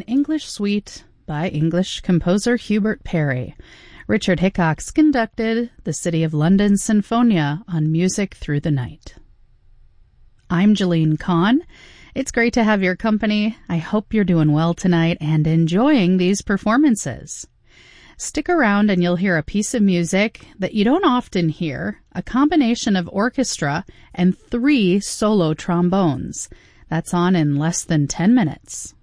English Suite by English composer Hubert Parry. Richard Hickox conducted the City of London Sinfonia on Music Through the Night. I'm Jeline Kahn. It's great to have your company. I hope you're doing well tonight and enjoying these performances. Stick around and you'll hear a piece of music that you don't often hear, a combination of orchestra and 3 solo trombones. That's on in less than 10 minutes.